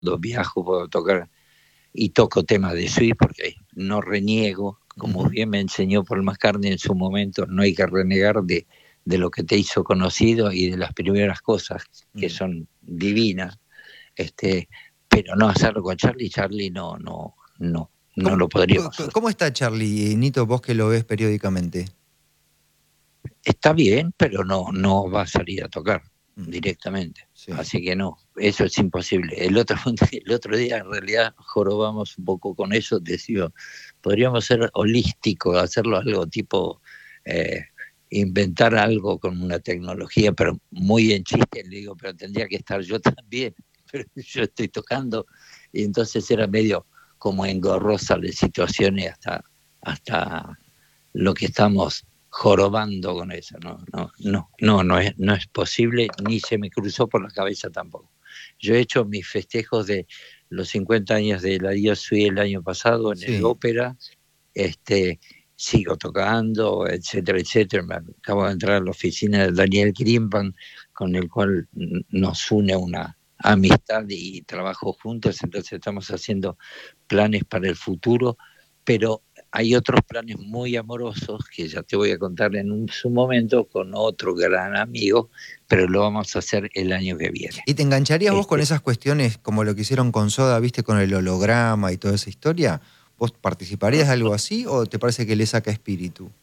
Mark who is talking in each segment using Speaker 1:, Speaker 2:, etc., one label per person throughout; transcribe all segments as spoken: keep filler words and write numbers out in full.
Speaker 1: viajo puedo tocar y toco temas de Swiss porque no reniego, como bien me enseñó Paul McCartney en su momento, no hay que renegar de, de lo que te hizo conocido y de las primeras cosas que son divinas, este, pero no hacerlo con Charlie, Charlie no, no, no, no lo podríamos hacer.
Speaker 2: ¿Cómo está Charlie, Nito, vos que lo ves periódicamente?
Speaker 1: Está bien, pero no, no va a salir a tocar directamente, sí. Así que no, eso es imposible. El otro, el otro día en realidad jorobamos un poco con eso, decía, podríamos ser holísticos, hacerlo algo tipo, eh, inventar algo con una tecnología, pero muy en chiste, le digo, pero tendría que estar yo también, pero yo estoy tocando, y entonces era medio como engorrosa la situación y hasta, hasta lo que estamos jorobando con eso, no, no, no, no, no es, no es posible, ni se me cruzó por la cabeza tampoco. Yo he hecho mis festejos de los cincuenta años de la Dios Sui el año pasado en sí. el ópera, este, sigo tocando, etcétera, etcétera. Me acabo de entrar a la oficina de Daniel Grimban, con el cual nos une una amistad y trabajo juntos, entonces estamos haciendo planes para el futuro, pero hay otros planes muy amorosos que ya te voy a contar en un, su momento con otro gran amigo, pero lo vamos a hacer el año que viene.
Speaker 2: ¿Y te engancharías este, vos con esas cuestiones como lo que hicieron con Soda, viste, con el holograma y toda esa historia? ¿Vos participarías de algo así o te parece que le saca espíritu?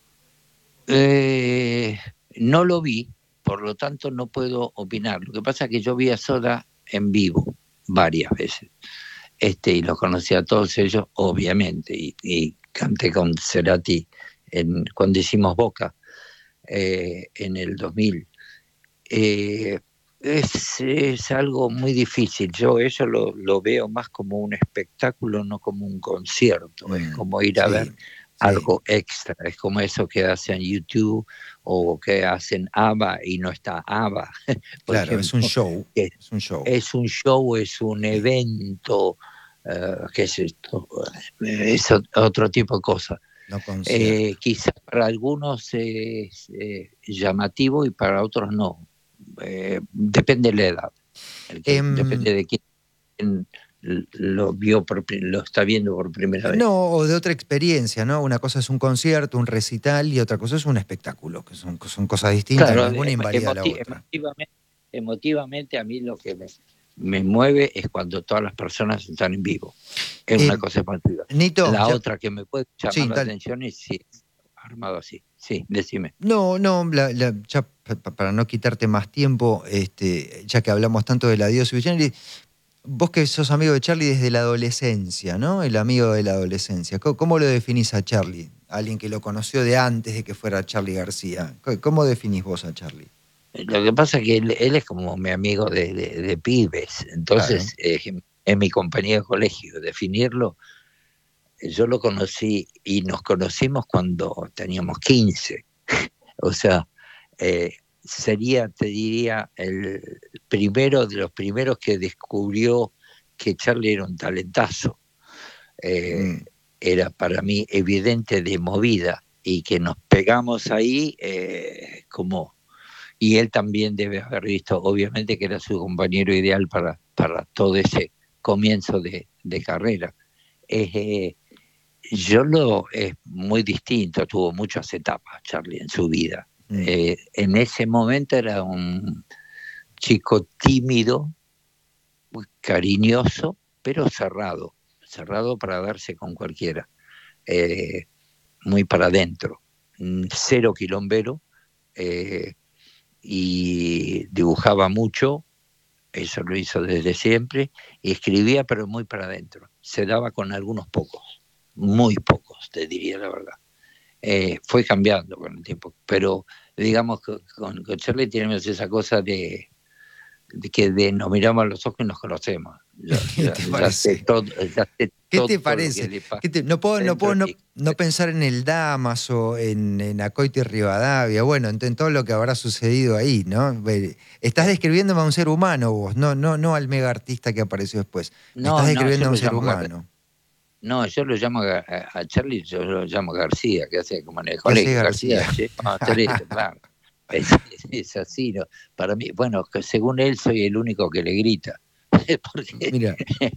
Speaker 1: Eh, no lo vi, por lo tanto no puedo opinar. Lo que pasa es que yo vi a Soda en vivo varias veces. Este, y los conocí a todos ellos, obviamente, y, y canté con Cerati en, cuando hicimos Boca eh, en el dos mil. Eh, es, es algo muy difícil. Yo eso lo, lo veo más como un espectáculo, no como un concierto. Mm, es como ir a sí, ver sí. algo extra. Es como eso que hacen YouTube o que hacen ABBA y no está ABBA.
Speaker 2: Claro, ejemplo, es un show.
Speaker 1: Es,
Speaker 2: es un show.
Speaker 1: Es un show, es un sí. evento. Uh, ¿Qué es esto? Es otro tipo de cosa.
Speaker 2: No
Speaker 1: eh, quizás para algunos es eh, llamativo y para otros no. Eh, depende de la edad. El que, um, depende de quién lo vio por, lo está viendo por primera vez.
Speaker 2: No, o de otra experiencia, ¿no? Una cosa es un concierto, un recital, y otra cosa es un espectáculo, que son, son cosas distintas,
Speaker 1: claro,
Speaker 2: ninguna invalida
Speaker 1: emoti-
Speaker 2: la otra.
Speaker 1: Emotivamente, emotivamente a mí lo que me, me mueve es cuando todas las personas están en vivo. Es eh, una cosa emotiva.
Speaker 2: Nito,
Speaker 1: la
Speaker 2: ya...
Speaker 1: otra que me puede llamar sí, la tal... atención es si es armado así. Sí, decime.
Speaker 2: No, no, la, la, ya para no quitarte más tiempo, este, ya que hablamos tanto de la Dios y vos que sos amigo de Charlie desde la adolescencia, ¿no? El amigo de la adolescencia. ¿Cómo, cómo lo definís a Charlie? Alguien que lo conoció de antes de que fuera Charly García. ¿Cómo definís vos a Charlie?
Speaker 1: Lo que pasa es que él, él es como mi amigo de, de, de pibes, entonces claro. eh, es mi compañero de colegio. Definirlo, yo lo conocí y nos conocimos cuando teníamos quince. O sea, eh, sería, te diría, el primero de los primeros que descubrió que Charlie era un talentazo. Eh, mm. Era para mí evidente de movida y que nos pegamos ahí eh, como... Y él también debe haber visto, obviamente, que era su compañero ideal para, para todo ese comienzo de, de carrera. Eh, yo lo es muy distinto, tuvo muchas etapas Charlie en su vida. Mm. Eh, en ese momento era un chico tímido, muy cariñoso, pero cerrado, cerrado para darse con cualquiera, eh, muy para adentro, cero quilombero, eh, y dibujaba mucho, eso lo hizo desde siempre, y escribía pero muy para adentro, se daba con algunos pocos, muy pocos, te diría la verdad. Eh, fue cambiando con el tiempo, pero digamos que con, con Charlie tenemos esa cosa de, de que de, nos miramos a los ojos y nos conocemos. Ya,
Speaker 2: ¿Qué
Speaker 1: ya,
Speaker 2: te
Speaker 1: ya
Speaker 2: parece?
Speaker 1: sé todo, ya sé
Speaker 2: ¿Qué
Speaker 1: todo
Speaker 2: te parece?
Speaker 1: que
Speaker 2: ¿Qué te, no puedo, no, puedo no, no pensar en el Damaso, en, en Acoite y Rivadavia, bueno, en, en todo lo que habrá sucedido ahí, ¿no? Estás describiéndome a un ser humano vos, no, no, no al mega artista que apareció después.
Speaker 1: No,
Speaker 2: Estás describiendo
Speaker 1: no,
Speaker 2: a un ser humano.
Speaker 1: No, yo lo llamo a, a Charlie, yo lo llamo García, que hace como en el colegio.
Speaker 2: García,
Speaker 1: García, che, vamos a hacer esto, claro. Es, es, es así, ¿no? Para mí, bueno, según él soy el único que le grita. Porque
Speaker 2: Mira,